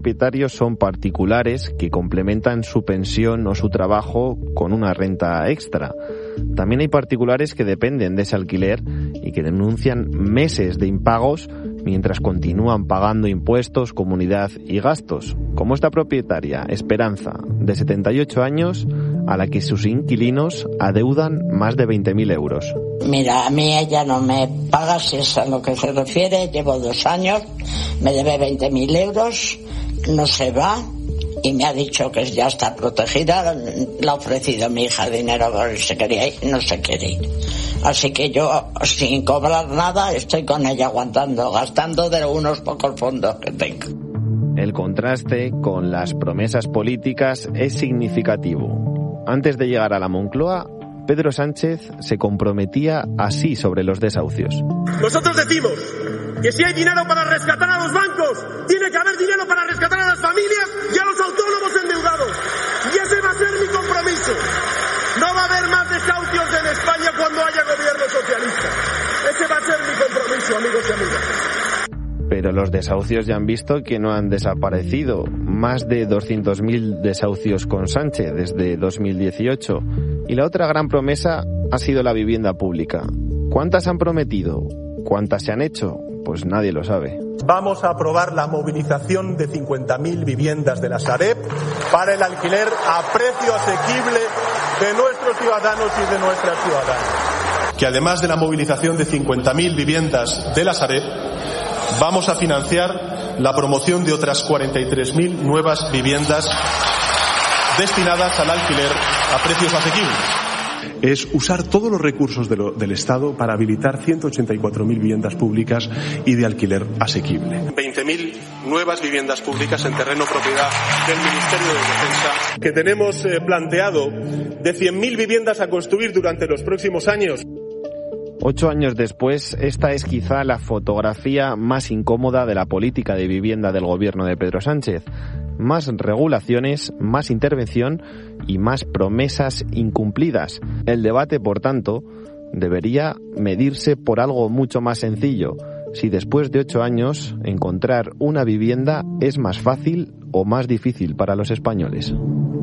propietarios son particulares que complementan su pensión o su trabajo con una renta extra. También hay particulares que dependen de ese alquiler y que denuncian meses de impagos mientras continúan pagando impuestos, comunidad y gastos, como esta propietaria, Esperanza, de 78 años, a la que sus inquilinos adeudan más de 20.000 euros. Mira, a mí ella no me paga, si es a lo que se refiere. Llevo 2 años, me debe 20.000 euros, no se va y me ha dicho que ya está protegida. Le ha ofrecido a mi hija dinero a ver si se quería ir, no se quiere ir. Así que yo, sin cobrar nada, estoy con ella aguantando, gastando de unos pocos fondos que tengo. El contraste con las promesas políticas es significativo. Antes de llegar a la Moncloa, Pedro Sánchez se comprometía así sobre los desahucios. Nosotros decimos que si hay dinero para rescatar a los bancos, tiene que haber dinero para rescatar a las familias y a los autónomos endeudados. Y ese va a ser mi compromiso. No va a haber más desahucios en España cuando haya gobierno socialista. Ese va a ser mi compromiso, amigos y amigas. Pero los desahucios ya han visto que no han desaparecido. Más de 200.000 desahucios con Sánchez desde 2018. Y la otra gran promesa ha sido la vivienda pública. ¿Cuántas han prometido? ¿Cuántas se han hecho? Pues nadie lo sabe. Vamos a aprobar la movilización de 50.000 viviendas de la Sareb para el alquiler a precio asequible de nuestros ciudadanos y de nuestras ciudadanas. Que además de la movilización de 50.000 viviendas de la Sareb, vamos a financiar la promoción de otras 43.000 nuevas viviendas destinadas al alquiler a precios asequibles. Es usar todos los recursos del Estado para habilitar 184.000 viviendas públicas y de alquiler asequible. 20.000 nuevas viviendas públicas en terreno propiedad del Ministerio de Defensa. Que tenemos planteado de 100.000 viviendas a construir durante los próximos años. 8 años después, esta es quizá la fotografía más incómoda de la política de vivienda del gobierno de Pedro Sánchez. Más regulaciones, más intervención y más promesas incumplidas. El debate, por tanto, debería medirse por algo mucho más sencillo. Si después de 8 años encontrar una vivienda es más fácil o más difícil para los españoles.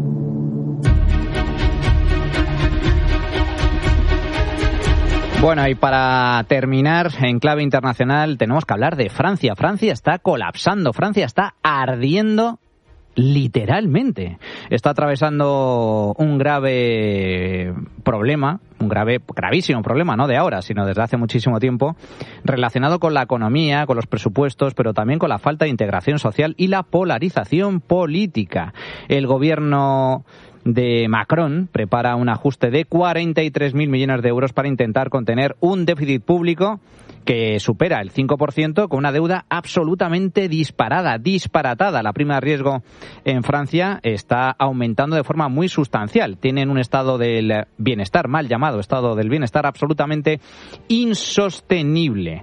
Bueno, y para terminar, en clave internacional, tenemos que hablar de Francia. Francia está colapsando, Francia está ardiendo literalmente. Está atravesando un grave problema, gravísimo problema, no de ahora, sino desde hace muchísimo tiempo, relacionado con la economía, con los presupuestos, pero también con la falta de integración social y la polarización política. El gobierno de Macron prepara un ajuste de 43.000 millones de euros para intentar contener un déficit público que supera el 5%, con una deuda absolutamente disparatada. La prima de riesgo en Francia está aumentando de forma muy sustancial. Tienen un estado del bienestar, mal llamado estado del bienestar, absolutamente insostenible.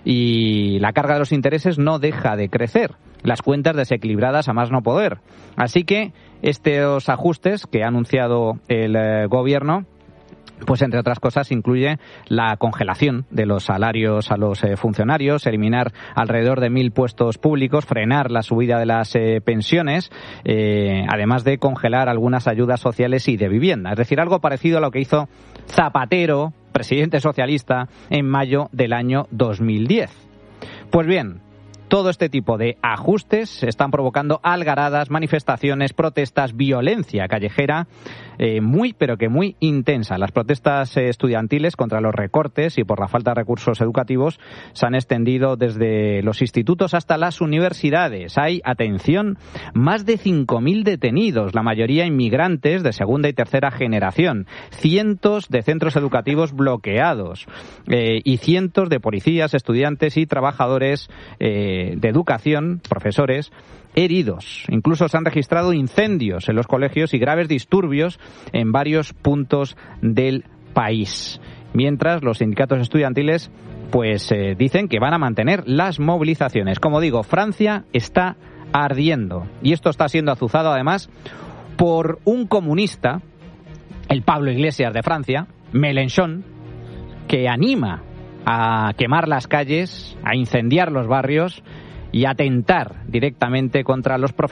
Y la carga de los intereses no deja de crecer. Las cuentas desequilibradas a más no poder. Así que estos ajustes que ha anunciado el gobierno, pues entre otras cosas incluye la congelación de los salarios a los funcionarios, eliminar alrededor de 1.000 puestos públicos, frenar la subida de las pensiones, además de congelar algunas ayudas sociales y de vivienda. Es decir, algo parecido a lo que hizo Zapatero, presidente socialista, en mayo del año 2010. Pues bien, todo este tipo de ajustes están provocando algaradas, manifestaciones, protestas, violencia callejera muy, pero que muy intensa. Las protestas estudiantiles contra los recortes y por la falta de recursos educativos se han extendido desde los institutos hasta las universidades. Hay, atención, más de 5.000 detenidos, la mayoría inmigrantes de segunda y tercera generación, cientos de centros educativos bloqueados y cientos de policías, estudiantes y trabajadores de educación, profesores, heridos. Incluso se han registrado incendios en los colegios y graves disturbios en varios puntos del país. Mientras los sindicatos estudiantiles pues dicen que van a mantener las movilizaciones. Como digo, Francia está ardiendo. Y esto está siendo azuzado además por un comunista, el Pablo Iglesias de Francia, Mélenchon, que anima a quemar las calles, a incendiar los barrios y atentar directamente contra los profesionales